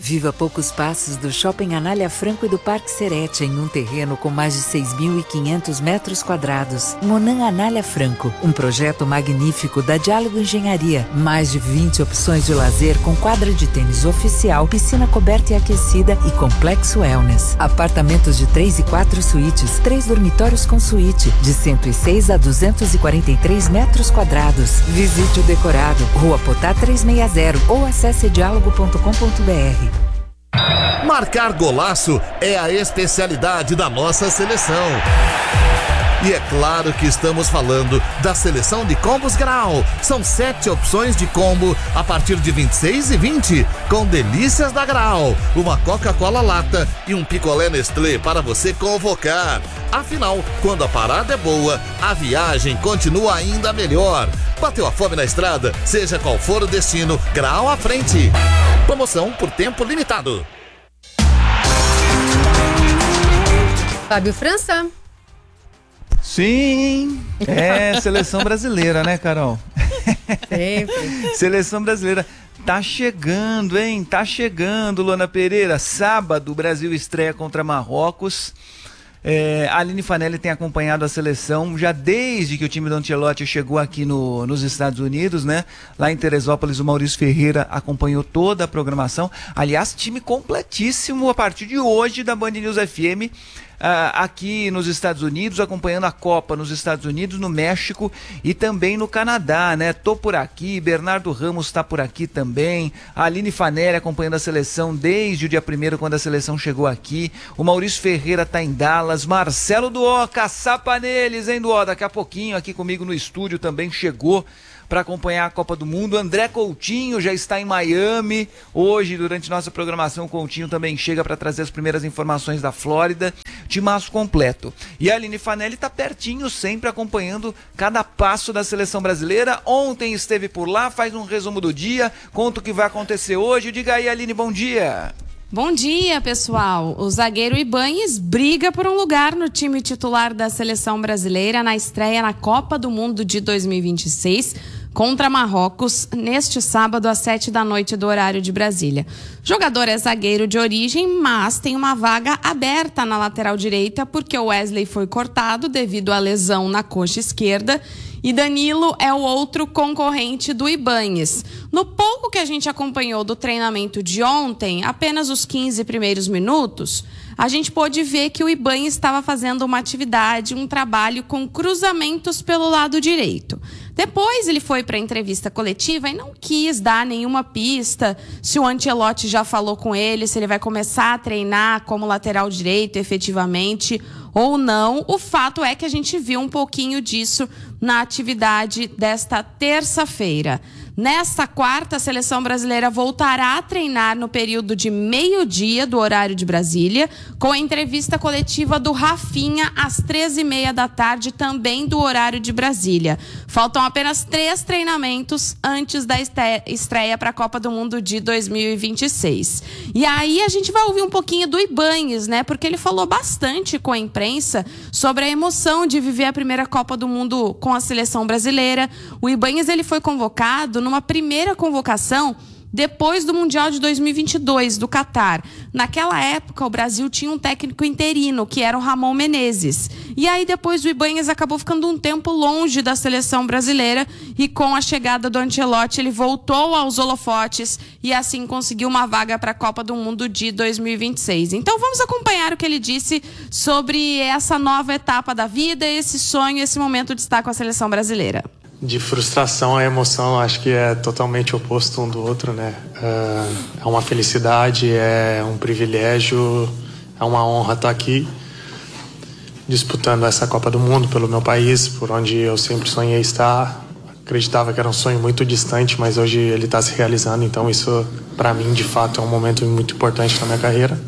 Viva poucos passos do Shopping Anália Franco e do Parque Serete em um terreno com mais de 6.500 metros quadrados. Monan Anália Franco, um projeto magnífico da Diálogo Engenharia. Mais de 20 opções de lazer com quadra de tênis oficial, piscina coberta e aquecida e complexo wellness. Apartamentos de 3 e 4 suítes, 3 dormitórios com suíte, de 106 a 243 metros quadrados. Visite o decorado, Rua Potá 360 ou acesse diálogo.com.br. Marcar golaço é a especialidade da nossa seleção. E é claro que estamos falando da seleção de combos Grau. São 7 opções de combo a partir de 26,20, com delícias da Grau, uma Coca-Cola lata e um picolé Nestlé para você convocar. Afinal, quando a parada é boa, a viagem continua ainda melhor. Bateu a fome na estrada? Seja qual for o destino, Grau à frente. Promoção por tempo limitado. Fábio França. Sim, seleção brasileira, né, Carol? Sempre. Seleção brasileira. Tá chegando, hein? Tá chegando, Luana Pereira. Sábado, o Brasil estreia contra Marrocos. A Aline Fanelli tem acompanhado a seleção já desde que o time do Ancelotti chegou aqui nos Estados Unidos, né? Lá em Teresópolis, o Maurício Ferreira acompanhou toda a programação. Aliás, time completíssimo a partir de hoje da Band News FM. Aqui nos Estados Unidos, acompanhando a Copa nos Estados Unidos, no México e também no Canadá, né? Tô por aqui, Bernardo Ramos está por aqui também, a Aline Fanelli acompanhando a seleção desde o dia 1º, quando a seleção chegou aqui, o Maurício Ferreira tá em Dallas, Marcelo Duó, caçapa neles, hein, Duó? Daqui a pouquinho aqui comigo no estúdio também chegou para acompanhar a Copa do Mundo. André Coutinho já está em Miami. Hoje, durante nossa programação, o Coutinho também chega para trazer as primeiras informações da Flórida. Timaço completo. E a Aline Fanelli está pertinho, sempre acompanhando cada passo da seleção brasileira. Ontem esteve por lá, faz um resumo do dia, conta o que vai acontecer hoje. Diga aí, Aline, bom dia. Bom dia, pessoal. O zagueiro Ibáñez briga por um lugar no time titular da seleção brasileira na estreia na Copa do Mundo de 2026 contra Marrocos, neste sábado às 7h do horário de Brasília. O jogador é zagueiro de origem, mas tem uma vaga aberta na lateral direita porque o Wesley foi cortado devido à lesão na coxa esquerda e Danilo é o outro concorrente do Ibáñez. No pouco que a gente acompanhou do treinamento de ontem, apenas os 15 primeiros minutos, a gente pôde ver que o Ibáñez estava fazendo uma atividade, um trabalho com cruzamentos pelo lado direito. Depois ele foi para a entrevista coletiva e não quis dar nenhuma pista se o Ancelotti já falou com ele, se ele vai começar a treinar como lateral direito efetivamente ou não. O fato é que a gente viu um pouquinho disso na atividade desta terça-feira. Nesta quarta, a seleção brasileira voltará a treinar no período de meio-dia do horário de Brasília, com a entrevista coletiva do Rafinha às 13h30 também do horário de Brasília. Faltam apenas 3 treinamentos antes da estreia para a Copa do Mundo de 2026. E aí a gente vai ouvir um pouquinho do Ibáñez, né? Porque ele falou bastante com a imprensa sobre a emoção de viver a primeira Copa do Mundo com a seleção brasileira. O Ibáñez, ele foi convocado numa primeira convocação depois do Mundial de 2022, do Catar. Naquela época, o Brasil tinha um técnico interino, que era o Ramon Menezes. E aí, depois, o Ibáñez acabou ficando um tempo longe da seleção brasileira e com a chegada do Ancelotti, ele voltou aos holofotes e assim conseguiu uma vaga para a Copa do Mundo de 2026. Então, vamos acompanhar o que ele disse sobre essa nova etapa da vida, esse sonho, esse momento de estar com a seleção brasileira. De frustração a emoção, acho que é totalmente oposto um do outro, né? É uma felicidade, é um privilégio, é uma honra estar aqui disputando essa Copa do Mundo pelo meu país, por onde eu sempre sonhei estar. Acreditava que era um sonho muito distante, mas hoje ele está se realizando, então isso, para mim, de fato, é um momento muito importante na minha carreira.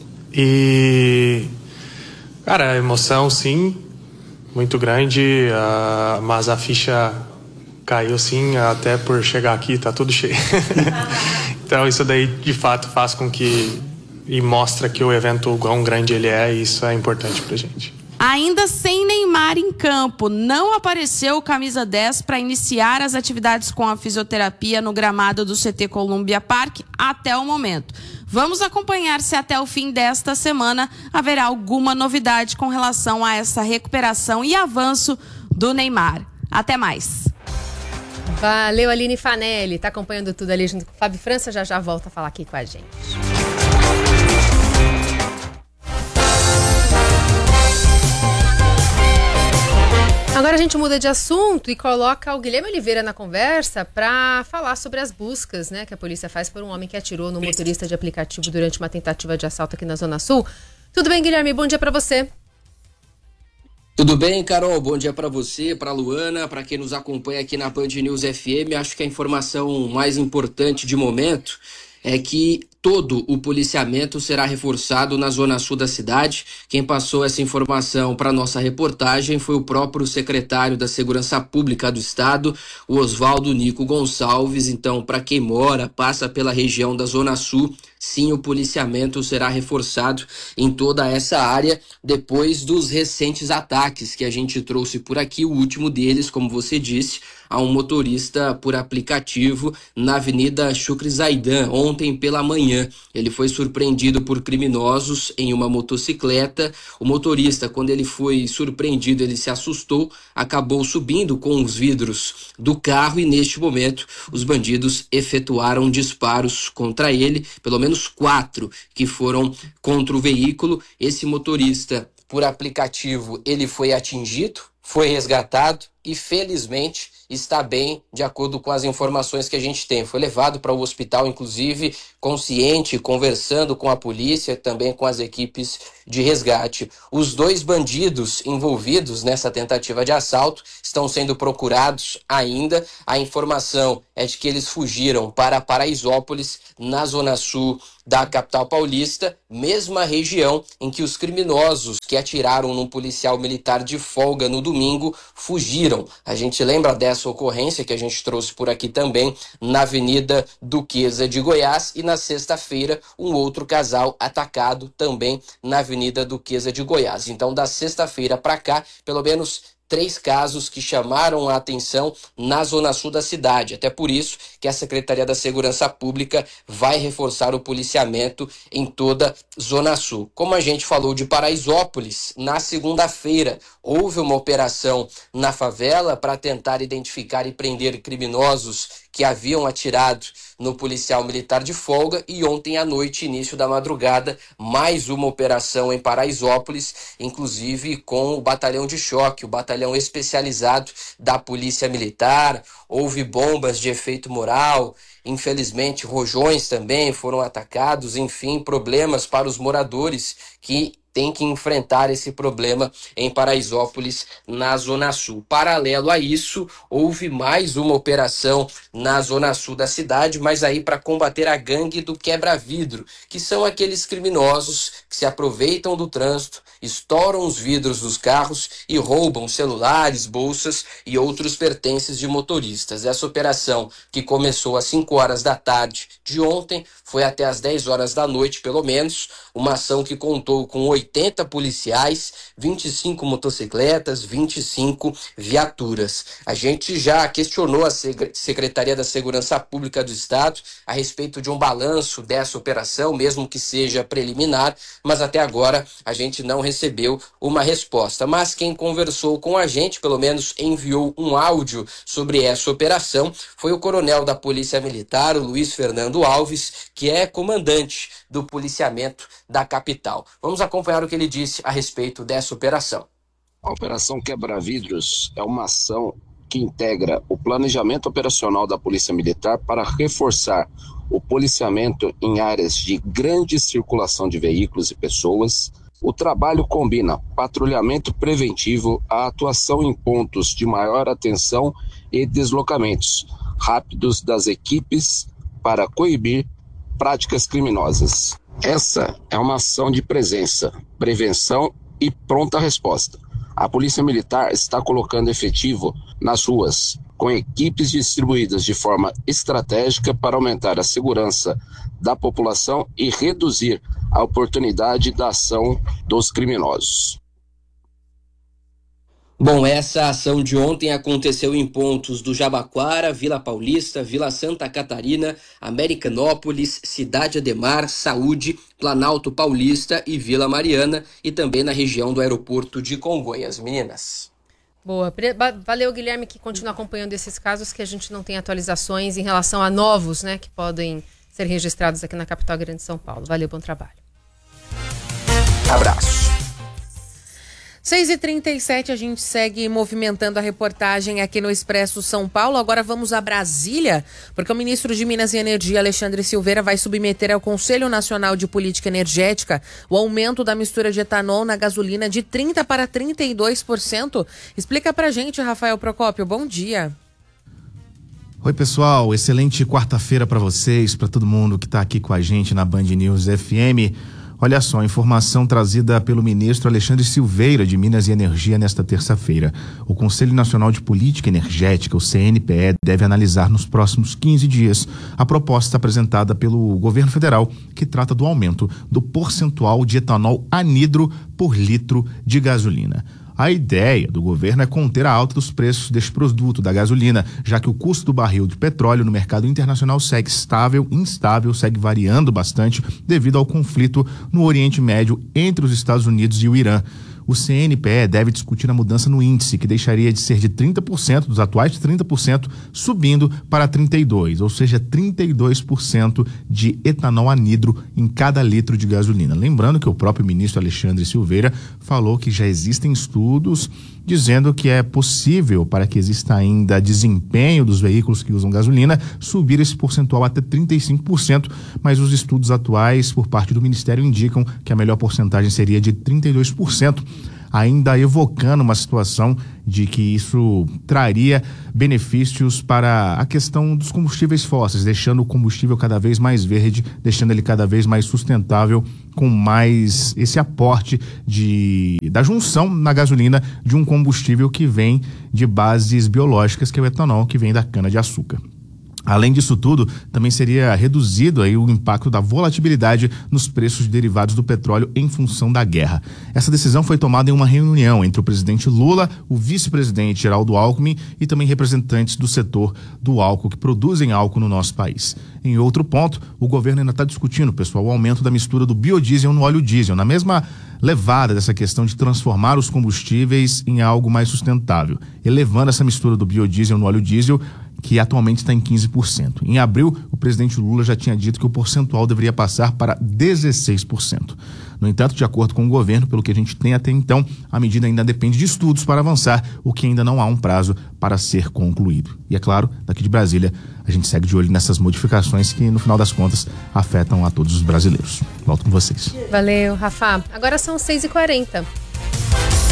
E, cara, a emoção, sim, muito grande, mas a ficha caiu sim, até por chegar aqui tá tudo cheio. Então isso daí de fato faz com que e mostra que o evento, o quão grande ele é, e isso é importante pra gente. Ainda sem Neymar em campo, não apareceu o camisa 10 para iniciar as atividades com a fisioterapia no gramado do CT Columbia Park até o momento. Vamos acompanhar se até o fim desta semana haverá alguma novidade com relação a essa recuperação e avanço do Neymar. Até mais. Valeu, Aline Fanelli. Tá acompanhando tudo ali junto com o Fábio França. Já volta a falar aqui com a gente. Agora a gente muda de assunto e coloca o Guilherme Oliveira na conversa para falar sobre as buscas, né, que a polícia faz por um homem que atirou no motorista de aplicativo durante uma tentativa de assalto aqui na Zona Sul. Tudo bem, Guilherme? Bom dia para você. Tudo bem, Carol? Bom dia para você, para Luana, para quem nos acompanha aqui na Band News FM. Acho que a informação mais importante de momento é que todo o policiamento será reforçado na zona sul da cidade. Quem passou essa informação para nossa reportagem foi o próprio secretário da Segurança Pública do Estado, o Oswaldo Nico Gonçalves. Então, para quem mora, passa pela região da Zona Sul, sim, o policiamento será reforçado em toda essa área depois dos recentes ataques que a gente trouxe por aqui. O último deles, como você disse, a um motorista por aplicativo na Avenida Shukri Zaidan, ontem pela manhã. Ele foi surpreendido por criminosos em uma motocicleta. O motorista, quando ele foi surpreendido, ele se assustou, acabou subindo com os vidros do carro e neste momento os bandidos efetuaram disparos contra ele, pelo menos 4 que foram contra o veículo. Esse motorista por aplicativo, ele foi atingido, foi resgatado e felizmente está bem, de acordo com as informações que a gente tem. Foi levado para o hospital, inclusive, consciente, conversando com a polícia, também com as equipes de resgate. Os 2 bandidos envolvidos nessa tentativa de assalto estão sendo procurados ainda. A informação é de que eles fugiram para Paraisópolis, na zona sul da capital paulista, mesma região em que os criminosos que atiraram num policial militar de folga no domingo fugiram. A gente lembra dessa ocorrência que a gente trouxe por aqui também na Avenida Duquesa de Goiás, e na sexta-feira um outro casal atacado também na Avenida Duquesa de Goiás. Então, da sexta-feira para cá, pelo menos 3 casos que chamaram a atenção na zona sul da cidade. Até por isso que a Secretaria da Segurança Pública vai reforçar o policiamento em toda a zona sul. Como a gente falou de Paraisópolis, na segunda-feira houve uma operação na favela para tentar identificar e prender criminosos que haviam atirado no policial militar de folga, e ontem à noite, início da madrugada, mais uma operação em Paraisópolis, inclusive com o batalhão de choque, o batalhão especializado da Polícia Militar. Houve bombas de efeito moral, infelizmente rojões também foram atacados, enfim, problemas para os moradores que tem que enfrentar esse problema em Paraisópolis, na Zona Sul. Paralelo a isso, houve mais uma operação na Zona Sul da cidade, mas aí para combater a gangue do quebra-vidro, que são aqueles criminosos que se aproveitam do trânsito, estouram os vidros dos carros e roubam celulares, bolsas e outros pertences de motoristas. Essa operação, que começou às 5 horas da tarde de ontem, foi até às 10 horas da noite, pelo menos, uma ação que contou com 80 policiais, 25 motocicletas, 25 viaturas. A gente já questionou a Secretaria da Segurança Pública do Estado a respeito de um balanço dessa operação, mesmo que seja preliminar, mas até agora a gente não recebeu uma resposta. Mas quem conversou com a gente, pelo menos enviou um áudio sobre essa operação, foi o coronel da Polícia Militar, o Luiz Fernando Alves, que é comandante do policiamento da capital. Vamos acompanhar o que ele disse a respeito dessa operação. A Operação Quebra-Vidros é uma ação que integra o planejamento operacional da Polícia Militar para reforçar o policiamento em áreas de grande circulação de veículos e pessoas. O trabalho combina patrulhamento preventivo, a atuação em pontos de maior atenção e deslocamentos rápidos das equipes para coibir práticas criminosas. Essa é uma ação de presença, prevenção e pronta resposta. A Polícia Militar está colocando efetivo nas ruas, com equipes distribuídas de forma estratégica para aumentar a segurança da população e reduzir a oportunidade da ação dos criminosos. Bom, essa ação de ontem aconteceu em pontos do Jabaquara, Vila Paulista, Vila Santa Catarina, Americanópolis, Cidade Ademar, Saúde, Planalto Paulista e Vila Mariana, e também na região do aeroporto de Congonhas. Meninas. Boa. Valeu, Guilherme, que continua acompanhando esses casos, que a gente não tem atualizações em relação a novos, né, que podem ser registrados aqui na capital grande de São Paulo. Valeu, bom trabalho. Abraço. 6h37, a gente segue movimentando a reportagem aqui no Expresso São Paulo. Agora vamos a Brasília, porque o ministro de Minas e Energia, Alexandre Silveira, vai submeter ao Conselho Nacional de Política Energética o aumento da mistura de etanol na gasolina de 30% para 32%. Explica pra gente, Rafael Procópio. Bom dia. Oi, pessoal. Excelente quarta-feira para vocês, para todo mundo que está aqui com a gente na Band News FM. Olha só, informação trazida pelo ministro Alexandre Silveira, de Minas e Energia, nesta terça-feira. O Conselho Nacional de Política Energética, o CNPE, deve analisar nos próximos 15 dias a proposta apresentada pelo governo federal, que trata do aumento do percentual de etanol anidro por litro de gasolina. A ideia do governo é conter a alta dos preços deste produto, da gasolina, já que o custo do barril de petróleo no mercado internacional segue instável, segue variando bastante devido ao conflito no Oriente Médio entre os Estados Unidos e o Irã. O CNPE deve discutir a mudança no índice, que deixaria de ser de 30%, dos atuais 30%, subindo para 32%, ou seja, 32% de etanol anidro em cada litro de gasolina. Lembrando que o próprio ministro Alexandre Silveira falou que já existem estudos dizendo que é possível, para que exista ainda desempenho dos veículos que usam gasolina, subir esse percentual até 35%, mas os estudos atuais por parte do Ministério indicam que a melhor porcentagem seria de 32%, ainda evocando uma situação de que isso traria benefícios para a questão dos combustíveis fósseis, deixando o combustível cada vez mais verde, deixando ele cada vez mais sustentável, com mais esse aporte da junção na gasolina de um combustível que vem de bases biológicas, que é o etanol, que vem da cana-de-açúcar. Além disso tudo, também seria reduzido aí o impacto da volatilidade nos preços de derivados do petróleo em função da guerra. Essa decisão foi tomada em uma reunião entre o presidente Lula, o vice-presidente Geraldo Alckmin e também representantes do setor do álcool, que produzem álcool no nosso país. Em outro ponto, o governo ainda está discutindo, pessoal, o aumento da mistura do biodiesel no óleo diesel, na mesma levada dessa questão de transformar os combustíveis em algo mais sustentável, elevando essa mistura do biodiesel no óleo diesel, que atualmente está em 15%. Em abril, o presidente Lula já tinha dito que o percentual deveria passar para 16%. No entanto, de acordo com o governo, pelo que a gente tem até então, a medida ainda depende de estudos para avançar, o que ainda não há um prazo para ser concluído. E é claro, daqui de Brasília, a gente segue de olho nessas modificações que, no final das contas, afetam a todos os brasileiros. Volto com vocês. Valeu, Rafa. Agora são 6h40.